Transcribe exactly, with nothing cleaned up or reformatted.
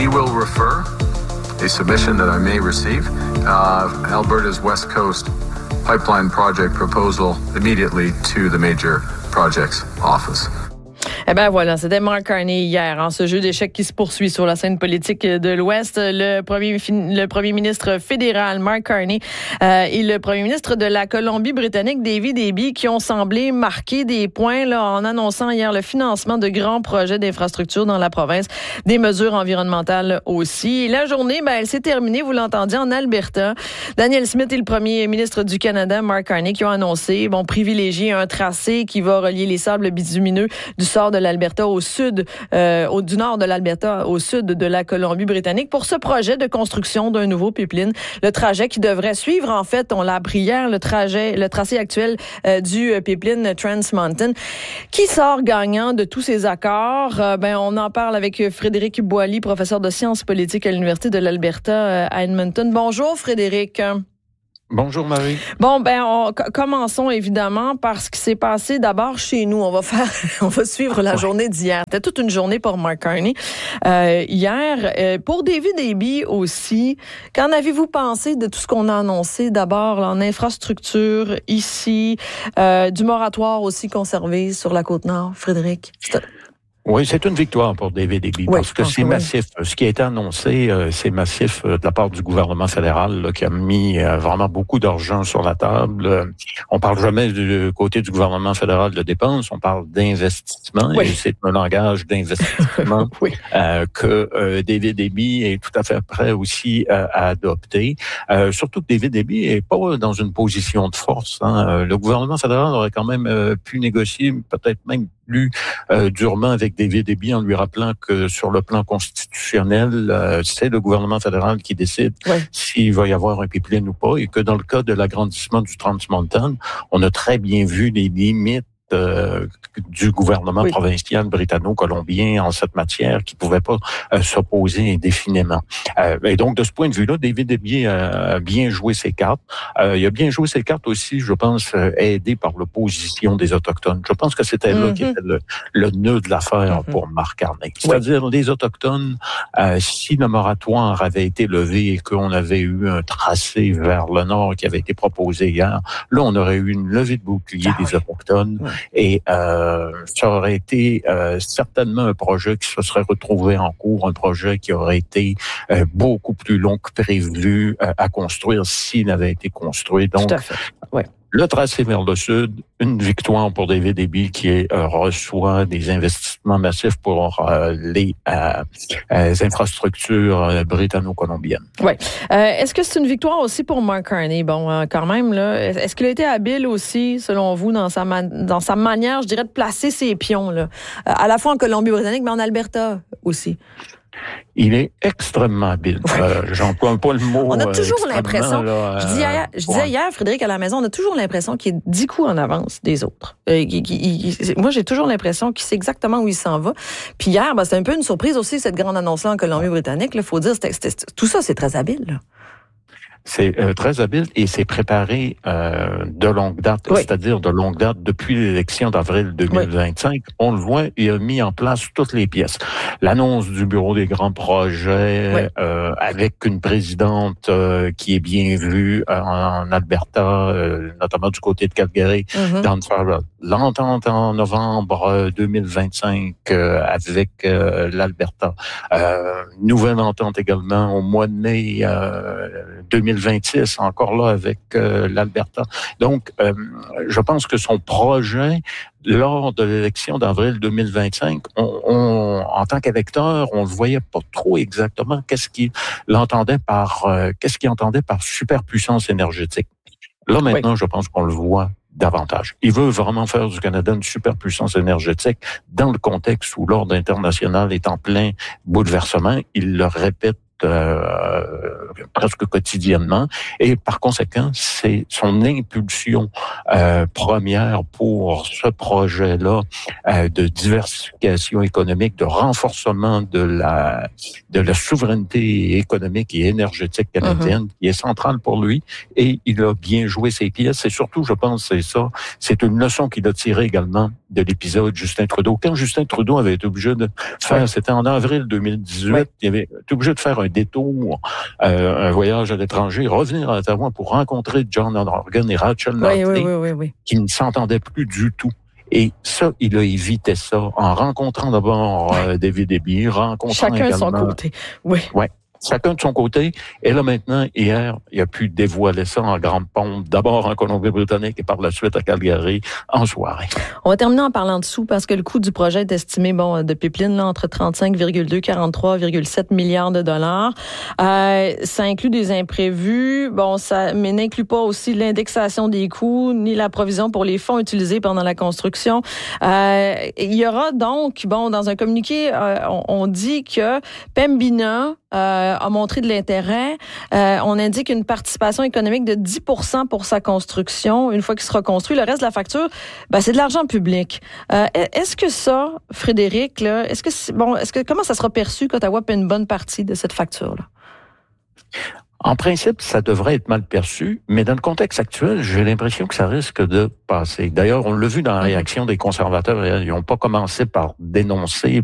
We will refer a submission that I may receive, uh, Alberta's West Coast pipeline project proposal immediately to the Major Projects Office. Eh bien voilà, c'était Mark Carney hier, en ce jeu d'échecs qui se poursuit sur la scène politique de l'Ouest. Le premier, le premier ministre fédéral, Mark Carney, euh, et le premier ministre de la Colombie-Britannique, David Eby, qui ont semblé marquer des points là, en annonçant hier le financement de grands projets d'infrastructure dans la province, des mesures environnementales aussi. Et la journée, ben, elle s'est terminée, vous l'entendiez, en Alberta. Daniel Smith et le premier ministre du Canada, Mark Carney, qui ont annoncé bon, privilégier un tracé qui va relier les sables bitumineux du sud de l'Alberta au sud, euh, au, du nord de l'Alberta au sud de la Colombie-Britannique pour ce projet de construction d'un nouveau pipeline. Le trajet qui devrait suivre, en fait, on l'a appris hier, le trajet, le tracé actuel euh, du pipeline Trans Mountain. Qui sort gagnant de tous ces accords? Euh, ben, on en parle avec Frédéric Boily, professeur de sciences politiques à l'Université de l'Alberta euh, à Edmonton. Bonjour, Frédéric. Bonjour Marie. Bon, ben, on, c- commençons évidemment par ce qui s'est passé d'abord chez nous. On va faire, on va suivre la ouais. journée d'hier. C'était toute une journée pour Mark Carney. Euh, hier, euh, pour David Eby aussi, qu'en avez-vous pensé de tout ce qu'on a annoncé d'abord là, en infrastructure ici, euh, du moratoire aussi conservé sur la Côte-Nord, Frédéric? C'était... Oui, c'est une victoire pour David Eby oui, parce que c'est que massif. Oui. Ce qui a été annoncé, euh, c'est massif euh, de la part du gouvernement fédéral là, qui a mis euh, vraiment beaucoup d'argent sur la table. Euh, on parle jamais du côté du gouvernement fédéral de dépenses, on parle d'investissement oui. et c'est un langage d'investissement oui. euh, que euh, David Eby est tout à fait prêt aussi euh, à adopter. Euh, surtout que David Eby est pas dans une position de force. Hein. Le gouvernement fédéral aurait quand même euh, pu négocier, peut-être même plus euh, durement avec David Eby en lui rappelant que sur le plan constitutionnel, euh, c'est le gouvernement fédéral qui décide ouais. s'il va y avoir un pipeline ou pas et que dans le cas de l'agrandissement du Trans Mountain, on a très bien vu les limites Euh, du gouvernement oui. provincial britanno-colombien en cette matière qui pouvait pas euh, s'opposer indéfiniment. Euh, et donc, de ce point de vue-là, David Eby a bien joué ses cartes. Euh, il a bien joué ses cartes aussi, je pense, euh, aidé par l'opposition des Autochtones. Je pense que c'était mm-hmm. là qui était le, le nœud de l'affaire mm-hmm. pour Mark Carney. C'est-à-dire, oui. les Autochtones, euh, si le moratoire avait été levé et qu'on avait eu un tracé vers le nord qui avait été proposé hier, là, on aurait eu une levée de bouclier ah, des oui. Autochtones. Oui. Et euh, ça aurait été euh, certainement un projet qui se serait retrouvé en cours, un projet qui aurait été euh, beaucoup plus long que prévu euh, à construire s'il avait été construit. Donc, tout à fait. Ouais. Le tracé vers le sud, une victoire pour David Eby qui est, euh, reçoit des investissements massifs pour euh, les, euh, euh, les infrastructures euh, britanno-colombiennes. Oui. Euh, est-ce que c'est une victoire aussi pour Mark Carney? Bon, euh, quand même, là, est-ce qu'il a été habile aussi, selon vous, dans sa, man- dans sa manière, je dirais, de placer ses pions, là, à la fois en Colombie-Britannique, mais en Alberta aussi? Il est extrêmement habile. Ouais. Euh, j'emploie pas le mot. On a toujours l'impression. Là, je, dis hier, je disais ouais. hier, Frédéric, à la maison, on a toujours l'impression qu'il est dix coups en avance des autres. Euh, il, il, il, moi, j'ai toujours l'impression qu'il sait exactement où il s'en va. Puis hier, ben, c'était un peu une surprise aussi, cette grande annonce-là en Colombie-Britannique. Il faut dire, c'était, c'était, tout ça, c'est très habile. Là. C'est euh, très habile et c'est préparé euh, de longue date, oui. c'est-à-dire de longue date depuis l'élection d'avril deux mille vingt-cinq. Oui. On le voit, il a mis en place toutes les pièces. L'annonce du bureau des grands projets oui. euh, avec une présidente euh, qui est bien vue euh, en Alberta, euh, notamment du côté de Calgary, mm-hmm. Dan Farrell. L'entente en novembre deux mille vingt-cinq euh, avec euh, l'Alberta. Euh, nouvelle entente également au mois de mai euh, deux mille vingt-six, encore là avec euh, l'Alberta. Donc, euh, je pense que son projet, lors de l'élection d'avril deux mille vingt-cinq, on, on, en tant qu'électeur, on ne voyait pas trop exactement qu'est-ce qu'il entendait par euh, qu'est-ce qu'il entendait par superpuissance énergétique. Là, maintenant, oui. je pense qu'on le voit davantage. Il veut vraiment faire du Canada une superpuissance énergétique dans le contexte où l'ordre international est en plein bouleversement. Il le répète Euh, presque quotidiennement et par conséquent c'est son impulsion euh, première pour ce projet-là euh, de diversification économique, de renforcement de la de la souveraineté économique et énergétique canadienne mm-hmm. qui est centrale pour lui et il a bien joué ses pièces et surtout je pense c'est ça, c'est une leçon qu'il a tirée également de l'épisode Justin Trudeau. Quand Justin Trudeau avait été obligé de faire, oui. c'était en avril deux mille dix-huit, oui. il avait été obligé de faire un détour, euh, un voyage à l'étranger, revenir à Ottawa pour rencontrer John Horgan et Rachel oui, Notley, oui, oui, oui, oui. qui ne s'entendaient plus du tout. Et ça, il a évité ça en rencontrant d'abord euh, David Eby, rencontrant Chacun également... de son côté, oui. Ouais. Chacun de son côté. Et là, maintenant, hier, il a pu dévoiler ça en grande pompe, d'abord en Colombie-Britannique et par la suite à Calgary, en soirée. On va terminer en parlant de sous, parce que le coût du projet est estimé, bon, de pipeline, là, entre trente-cinq virgule deux et quarante-trois virgule sept milliards de dollars. Euh, ça inclut des imprévus, bon, ça, mais n'inclut pas aussi l'indexation des coûts, ni la provision pour les fonds utilisés pendant la construction. Euh, il y aura donc, bon, dans un communiqué, euh, on, on dit que Pembina Euh, a montré de l'intérêt. Euh, on indique une participation économique de dix pour cent pour sa construction, une fois qu'il sera construit. Le reste de la facture, ben, c'est de l'argent public. Euh, est-ce que ça, Frédéric, là, est-ce que c'est, bon, est-ce que comment ça sera perçu qu'Ottawa paie une bonne partie de cette facture-là? En principe, ça devrait être mal perçu, mais dans le contexte actuel, j'ai l'impression que ça risque de passer. D'ailleurs, on l'a vu dans la réaction des conservateurs, ils n'ont pas commencé par dénoncer